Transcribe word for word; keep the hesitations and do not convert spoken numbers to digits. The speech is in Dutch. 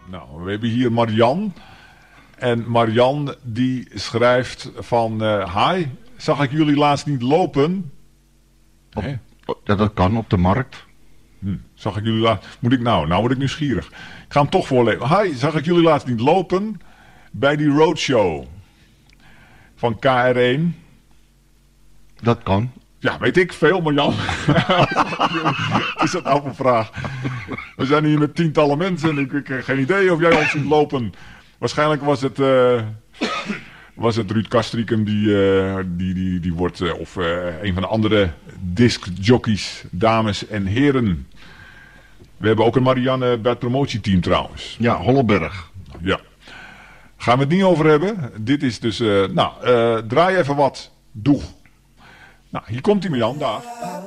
Nou, we hebben hier Marian. En Marian die schrijft van... Uh, hi, zag ik jullie laatst niet lopen? Op, ja, dat kan op de markt. Hm, zag ik jullie laatst... Moet ik nou? Nou word ik nieuwsgierig. Ik ga hem toch voorlezen. Hi, zag ik jullie laatst niet lopen? Bij die roadshow. Van K R één. Dat kan. Ja, weet ik veel, Marjan. Is dat nou een vraag? We zijn hier met tientallen mensen en ik, ik heb geen idee of jij ons ziet lopen. Waarschijnlijk was het, uh, was het Ruud Kastrikum die, uh, die, die, die wordt, uh, of uh, een van de andere discjockeys, dames en heren. We hebben ook een Marianne bij het promotieteam trouwens. Ja, Holleberg. Ja. Gaan we het niet over hebben. Dit is dus, uh, nou, uh, draai even wat. Doeg. Nou, hier komt hij, Marjan, daar.